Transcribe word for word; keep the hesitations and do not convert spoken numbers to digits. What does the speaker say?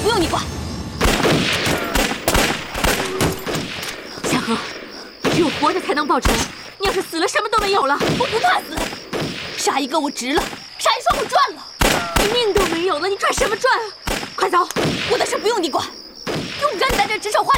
不用你管。夏荷，只有活着才能报仇，你要是死了，什么都没有了。我不怕死，杀一个我值了，杀一双我赚了。你命都没有了，你赚什么赚啊？快走！我的事不用你管，勇敢在这职场花